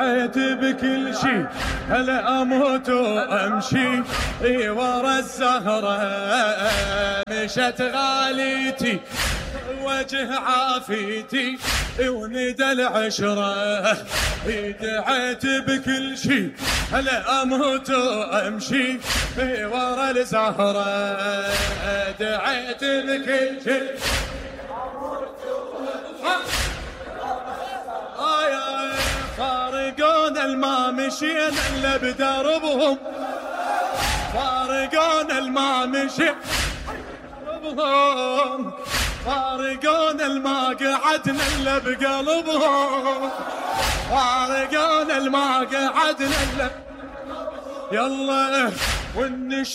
حيت بكل شي هلا اموت وامشي ورا الزهرة مشت غاليتي وجه عافيتي وندى العشرة دعيت بكل شي هلا اموت وامشي ورا الزهرة دعيت بكل شي فارقون الما مشينا الا بدربهم فارقون الما مشينا بدربهم فارقون الما قعدنا الا بقلبهم فارقون الما قعدنا الا يلا والنش